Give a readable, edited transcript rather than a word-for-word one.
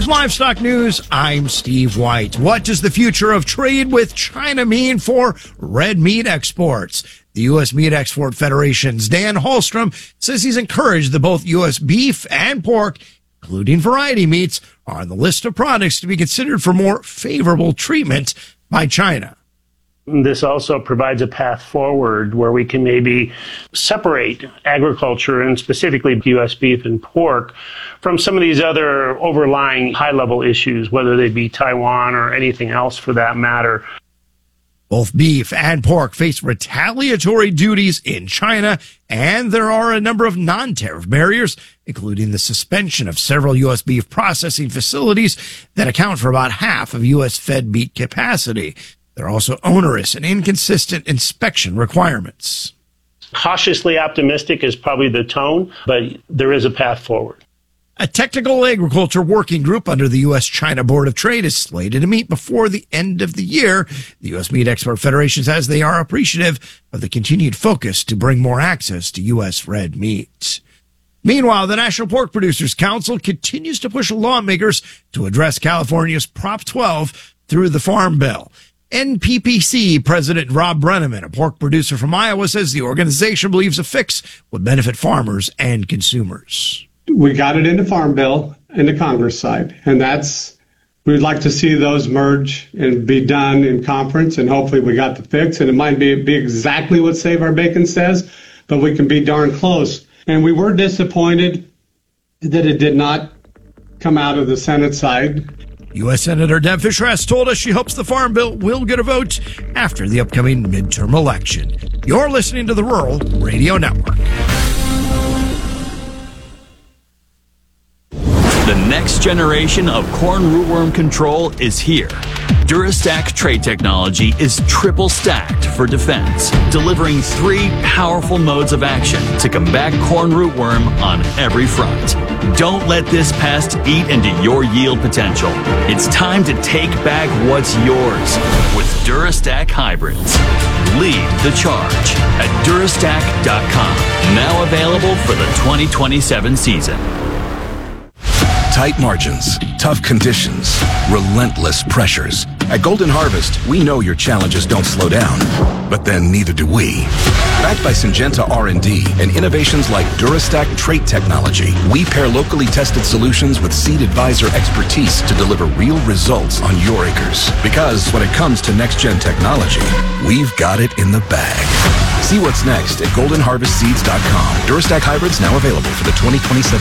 With Livestock News, I'm Steve White. What does the future of trade with China mean for red meat exports? The U.S. Meat Export Federation's Dan Hallstrom says he's encouraged that both U.S. beef and pork, including variety meats, are on the list of products to be considered for more favorable treatment by China. This also provides a path forward where we can maybe separate agriculture, and specifically U.S. beef and pork, from some of these other overlying high-level issues, whether they be Taiwan or anything else for that matter. Both beef and pork face retaliatory duties in China, and there are a number of non-tariff barriers, including the suspension of several U.S. beef processing facilities that account for about half of U.S. fed meat capacity. There are also onerous and inconsistent inspection requirements. Cautiously optimistic is probably the tone, but there is a path forward. A technical agriculture working group under the U.S.-China Board of Trade is slated to meet before the end of the year. The U.S. Meat Export Federation says they are appreciative of the continued focus to bring more access to U.S. red meat. Meanwhile, the National Pork Producers Council continues to push lawmakers to address California's Prop 12 through the Farm Bill. NPPC President Rob Brenneman, a pork producer from Iowa, says the organization believes a fix would benefit farmers and consumers. We got it in the Farm Bill in the Congress side, and we'd like to see those merge and be done in conference, and hopefully we got the fix, and it might be exactly what Save Our Bacon says, but we can be darn close. And we were disappointed that it did not come out of the Senate side. U.S. Senator Deb Fischer has told us she hopes the Farm Bill will get a vote after the upcoming midterm election. You're listening to the Rural Radio Network. The next generation of corn rootworm control is here. Durastack trait technology is triple stacked for defense, delivering 3 powerful modes of action to combat corn rootworm on every front. Don't let this pest eat into your yield potential. It's time to take back what's yours with Durastack hybrids. Lead the charge at Durastack.com. Now available for the 2027 season. Tight margins, tough conditions, relentless pressures. At Golden Harvest, we know your challenges don't slow down, but then neither do we. Backed by Syngenta R&D and innovations like Durastack trait technology, we pair locally tested solutions with Seed Advisor expertise to deliver real results on your acres. Because when it comes to next-gen technology, we've got it in the bag. See what's next at goldenharvestseeds.com. Durastack hybrids now available for the 2027